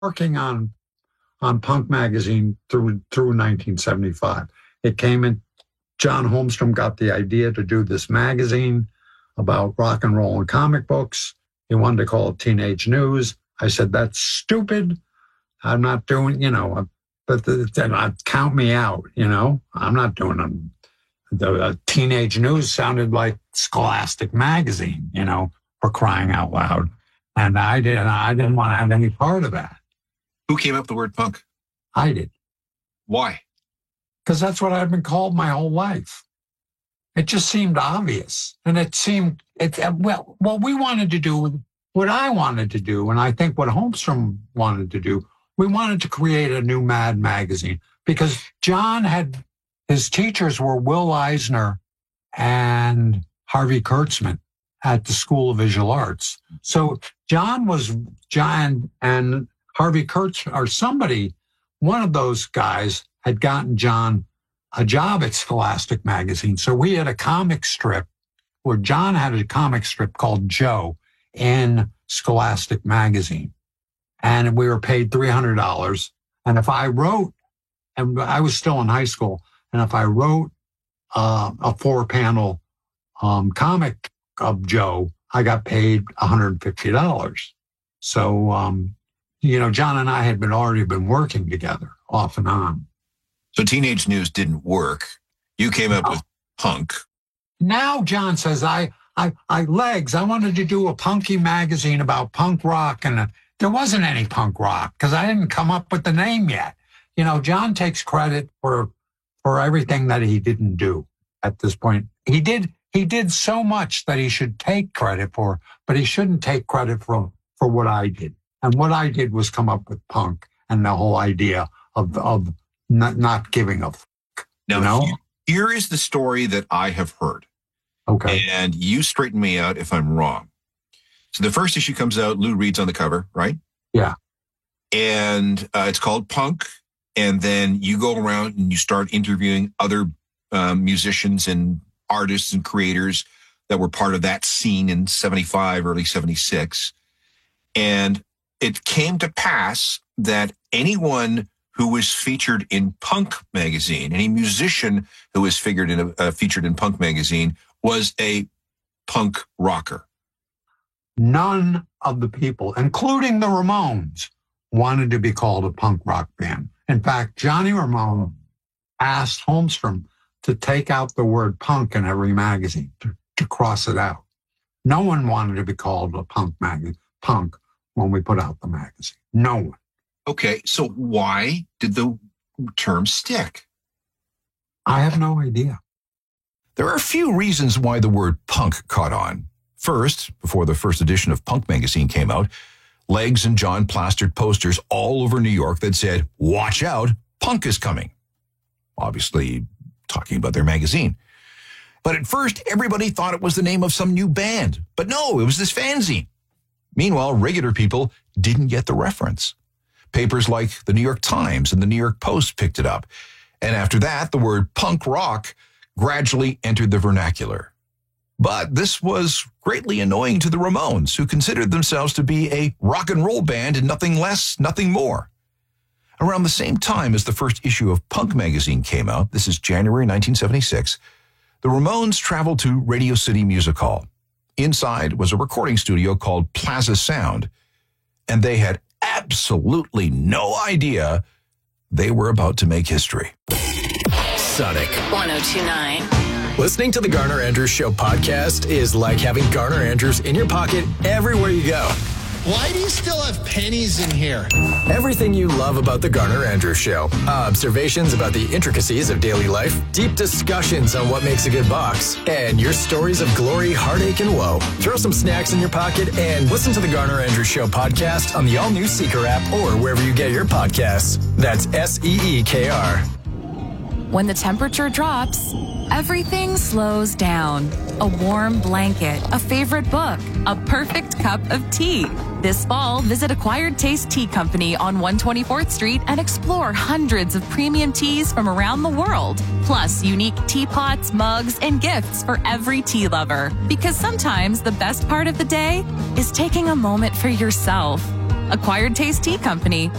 working on Punk Magazine through 1975. It came in, John Holmstrom got the idea to do this magazine about rock and roll and comic books. He wanted to call it Teenage News. I said, that's stupid. I'm not doing, but then count me out, I'm not doing them. The Teenage News sounded like Scholastic Magazine, for crying out loud. And I didn't want to have any part of that. Who came up with the word punk? I did. Why? Because that's what I've been called my whole life. It just seemed obvious. And what we wanted to do, what I wanted to do, and I think what Holmstrom wanted to do, we wanted to create a new Mad magazine because John his teachers were Will Eisner and Harvey Kurtzman at the School of Visual Arts. So John and Harvey Kurtzman or somebody, one of those guys had gotten John a job at Scholastic Magazine. So we had a comic strip where John had a comic strip called Joe in Scholastic Magazine. And we were paid $300. And if I wrote, and I was still in high school, and if I wrote a 4-panel comic of Joe, I got paid $150. So, John and I had already been working together off and on. So Teenage News didn't work. You came up with punk. Now John says, I wanted to do a punky magazine about punk rock, and there wasn't any punk rock because I didn't come up with the name yet. John takes credit for everything that he didn't do at this point. He did so much that he should take credit for, but he shouldn't take credit for what I did. And what I did was come up with punk and the whole idea of not giving a fuck. Now, here is the story that I have heard. Okay. And you straighten me out if I'm wrong. So the first issue comes out, Lou Reed's on the cover, right? Yeah. And it's called Punk. And then you go around and you start interviewing other musicians and artists and creators that were part of that scene in 75, early 76. And it came to pass that anyone who was featured in Punk magazine, any musician who was featured in Punk magazine was a punk rocker. None of the people, including the Ramones, wanted to be called a punk rock band. In fact, Johnny Ramone asked Holmstrom to take out the word punk in every magazine, to cross it out. No one wanted to be called a punk when we put out the magazine. No one. Okay, so why did the term stick? I have no idea. There are a few reasons why the word punk caught on. First, before the first edition of Punk magazine came out, Legs and John plastered posters all over New York that said, "Watch out, punk is coming." Obviously, talking about their magazine. But at first, everybody thought it was the name of some new band. But no, it was this fanzine. Meanwhile, regular people didn't get the reference. Papers like the New York Times and the New York Post picked it up. And after that, the word punk rock gradually entered the vernacular. But this was greatly annoying to the Ramones, who considered themselves to be a rock and roll band and nothing less, nothing more. Around the same time as the first issue of Punk magazine came out, this is January 1976, the Ramones traveled to Radio City Music Hall. Inside was a recording studio called Plaza Sound, and they had absolutely no idea they were about to make history. Sonic 102.9. Listening to the Garner Andrews Show podcast is like having Garner Andrews in your pocket everywhere you go. Why do you still have pennies in here? Everything you love about the Garner Andrews Show. Observations about the intricacies of daily life, deep discussions on what makes a good box, and your stories of glory, heartache, and woe. Throw some snacks in your pocket and listen to the Garner Andrews Show podcast on the all-new Seeker app or wherever you get your podcasts. That's SEEKR. When the temperature drops, everything slows down. A warm blanket, a favorite book, a perfect cup of tea. This fall, visit Acquired Taste Tea Company on 124th Street and explore hundreds of premium teas from around the world, plus unique teapots, mugs, and gifts for every tea lover. Because sometimes the best part of the day is taking a moment for yourself. Acquired Taste Tea Company,